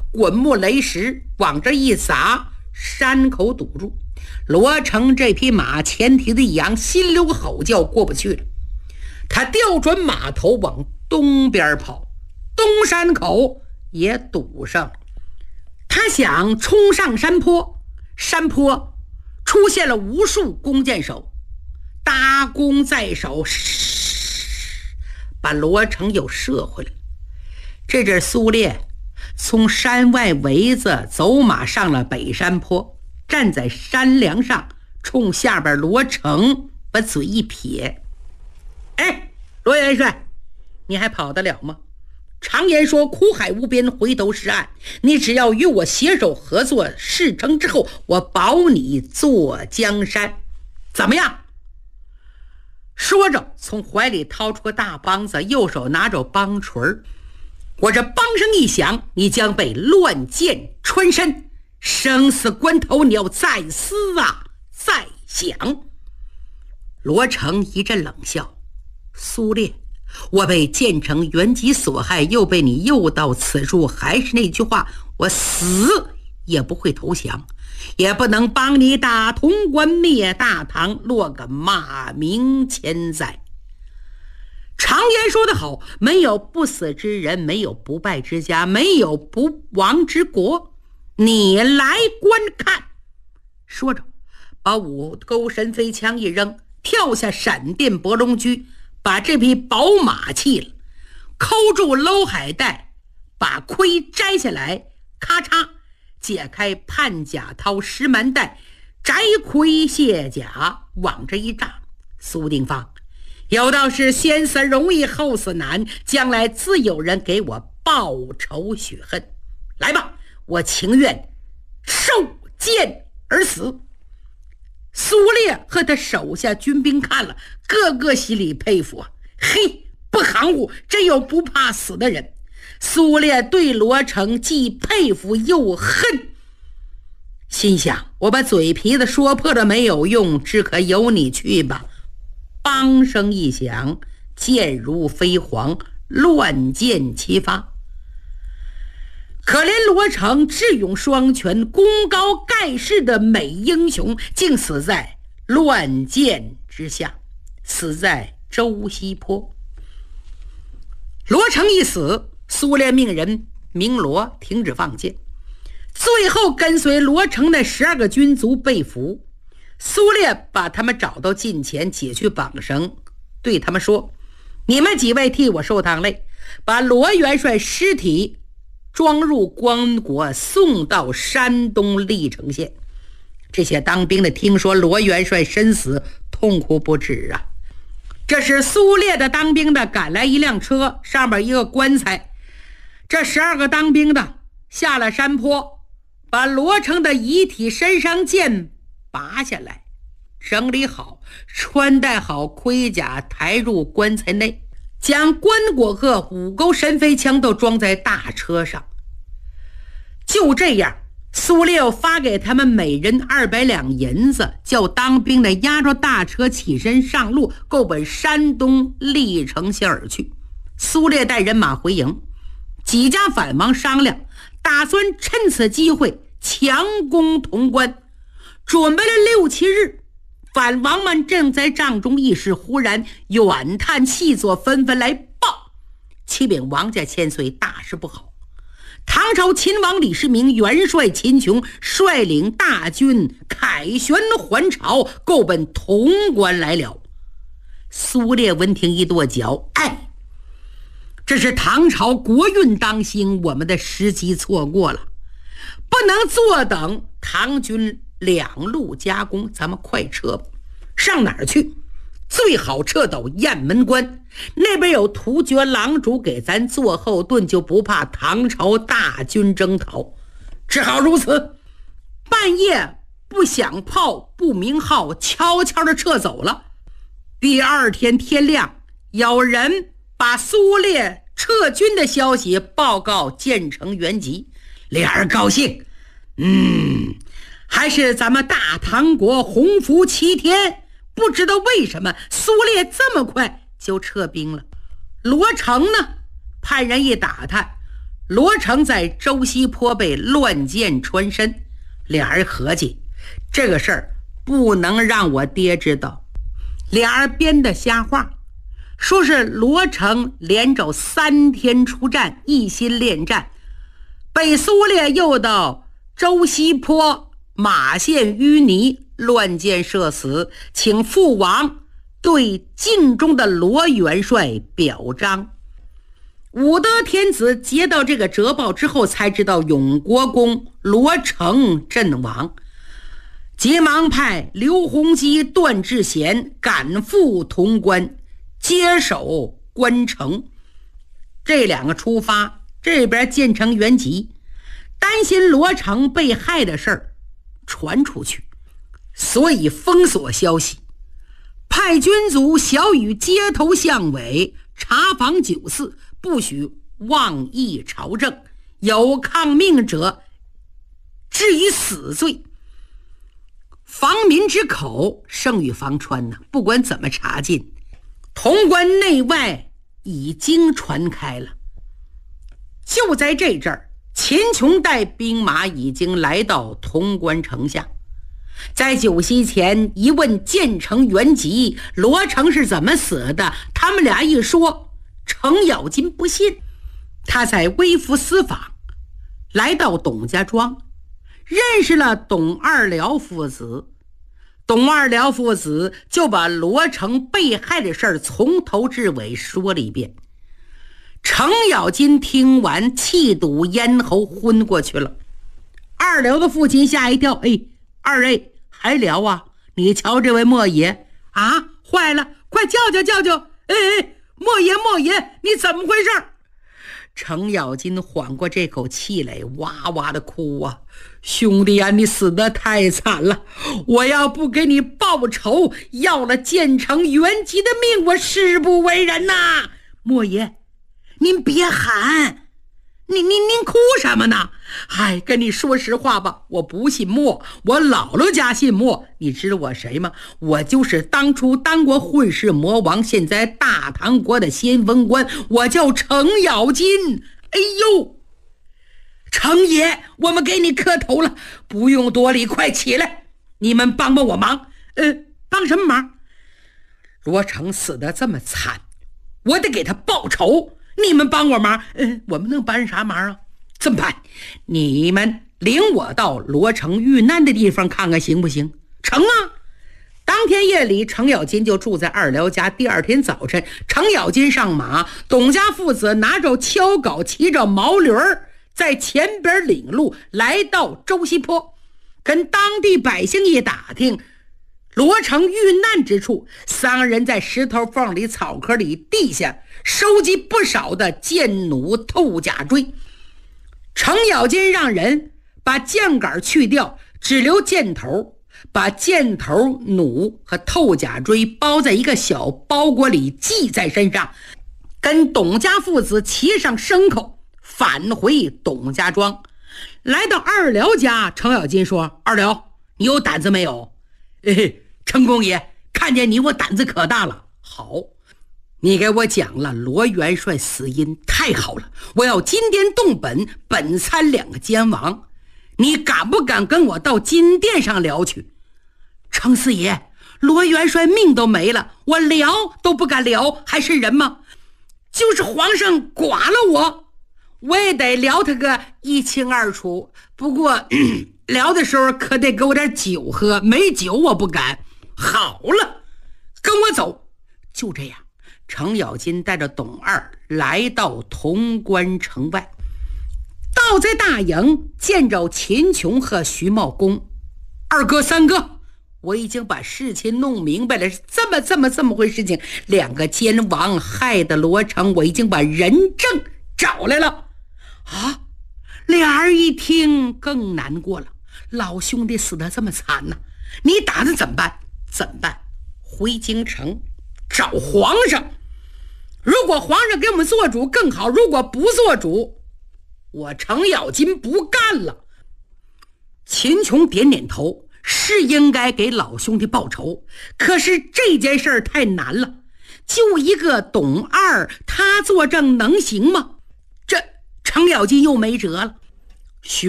滚木雷石往这一撒，山口堵住。罗成这匹马前蹄子一扬，心流吼叫，过不去了。他调转马头往东边跑，东山口也堵上了。他想冲上山坡，山坡出现了无数弓箭手，搭弓在手，把罗成又射回来。这阵苏烈从山外围子走马上了北山坡，站在山梁上，冲下边罗成把嘴一撇：哎，罗元帅，你还跑得了吗？常言说苦海无边，回头是岸，你只要与我携手合作，事成之后我保你坐江山，怎么样？说着从怀里掏出个大梆子，右手拿着梆锤，我这梆声一响，你将被乱箭穿身，生死关头你要再思啊，再想。罗成一阵冷笑：苏烈，我被建成原籍所害，又被你诱到此处，还是那句话，我死也不会投降，也不能帮你打潼关灭大唐，落个骂名千载。常言说得好，没有不死之人，没有不败之家，没有不亡之国，你来观看。说着把五钩神飞枪一扔，跳下闪电搏龙驹，把这匹宝马弃了，扣住搂海带，把盔摘下来，咔嚓解开判甲掏石蛮带，摘盔卸甲，往这一站。苏定方，有道是先死容易后死难，将来自有人给我报仇雪恨。来吧，我情愿受剑而死。苏烈和他手下军兵看了，个个心里佩服啊，嘿，不含糊，真有不怕死的人。苏烈对罗成既佩服又恨，心想我把嘴皮子说破了没有用，只可由你去吧。梆声一响，箭如飞蝗，乱箭齐发。可怜罗成智勇双全，功高盖世的美英雄，竟死在乱箭之下，死在周西坡。罗成一死，苏烈命人鸣锣停止放箭，最后跟随罗成的12个军卒被俘。苏烈把他们找到近前，解去绑绳，对他们说：你们几位替我受趟累，把罗元帅尸体装入棺椁，送到山东历城县。这些当兵的听说罗元帅身死，痛哭不止啊。这时苏烈的当兵的赶来一辆车，上面一个棺材，这12个当兵的下了山坡，把罗成的遗体身上剑拔下来，整理好，穿戴好盔甲，抬入棺材内，将棺椁和五钩神飞枪都装在大车上。就这样，苏烈又发给他们每人200两银子，叫当兵的押着大车起身上路，够奔山东历城县而去。苏烈带人马回营，几家反王商量，打算趁此机会强攻潼关。准备了6、7日，反王们正在帐中议事，忽然远探细作，纷纷来报：启禀王家千岁，大事不好！唐朝秦王李世民元帅秦琼率领大军凯旋还朝，够奔潼关来了。苏烈闻听一跺脚：哎，这是唐朝国运当兴，我们的时机错过了，不能坐等唐军2路夹攻，咱们快撤吧。上哪儿去？最好撤到雁门关，那边有突厥狼主给咱做后盾，就不怕唐朝大军征讨。只好如此。半夜不响炮不鸣号，悄悄地撤走了。第2天天亮，有人把苏烈撤军的消息报告建成原籍，俩人高兴，还是咱们大唐国洪福齐天。不知道为什么苏烈这么快就撤兵了。罗成呢，派人一打探， 罗成在周西坡被乱箭穿身，俩人合计这个事儿不能让我爹知道，俩人编的瞎话，说是罗成连着3天出战，一心恋战，被苏烈诱到周西坡马陷淤泥，乱箭射死，请父王对晋中的罗元帅表彰。武德天子接到这个折报之后，才知道永国公罗成阵亡，急忙派刘洪基、段志贤赶赴潼关接手关城。这两个出发，这边建成元吉担心罗成被害的事儿传出去，所以封锁消息，派军卒小雨街头巷尾查访酒肆，不许妄议朝政，有抗命者治以死罪。防民之口胜于防川呢，不管怎么查禁，潼关内外已经传开了。就在这阵儿，秦琼带兵马已经来到潼关城下，在酒席前一问建成元吉罗成是怎么死的，他们俩一说，程咬金不信。他在微服私访，来到董家庄，认识了董二辽父子。董二辽父子就把罗成被害的事儿从头至尾说了一遍。程咬金听完，气堵咽喉，昏过去了。二辽的父亲吓一跳，二位还聊啊？你瞧这位莫爷啊，坏了，快叫叫！莫爷，你怎么回事？程咬金缓过这口气来，哇哇的哭啊！兄弟啊，你死得太惨了，我要不给你报仇，要了建成元吉的命，我誓不为人呐！莫爷，您别喊，您哭什么呢？跟你说实话吧，我不信墨，我姥姥家信墨。你知道我谁吗？我就是当初当过混世魔王，现在大唐国的先锋官，我叫程咬金。程爷，我们给你磕头了，不用多礼，快起来，你们帮帮我忙。帮什么忙？罗成死得这么惨，我得给他报仇，你们帮我忙。我们能帮啥忙啊？这么办，你们领我到罗成遇难的地方看看行不行？成啊！当天夜里，程咬金就住在二辽家。第二天早晨，程咬金上马，董家父子拿着锹镐，骑着毛驴儿，在前边领路，来到周西坡，跟当地百姓一打听罗成遇难之处，三人在石头缝里、草坑里、地下收集不少的箭弩、透甲锥。程咬金让人把箭杆去掉，只留箭头，把箭头、弩和透甲锥包在一个小包裹里，系在身上，跟董家父子骑上牲口，返回董家庄。来到二辽家，程咬金说：二辽，你有胆子没有？程公爷，看见你我胆子可大了。好，你给我讲了罗元帅死因，太好了，我要金殿动本，本参2个监王，你敢不敢跟我到金殿上聊去？程四爷，罗元帅命都没了，我聊都不敢聊，还是人吗？就是皇上剐了我也得聊他个一清二楚，不过聊的时候可得给我点酒喝，没酒我不敢。好了，跟我走。就这样，程咬金带着董二来到潼关城外，到在大营，见着秦琼和徐茂公。二哥三哥，我已经把事情弄明白了，这么回事情，2个奸王害的罗成，我已经把人证找来了。啊！俩人一听更难过了，老兄弟死得这么惨呢，你打算怎么办？回京城找皇上，如果皇上给我们做主更好，如果不做主，我程咬金不干了。秦琼点点头，是应该给老兄弟报仇，可是这件事儿太难了，就一个董二，他作证能行吗？ 程咬金又没辙了。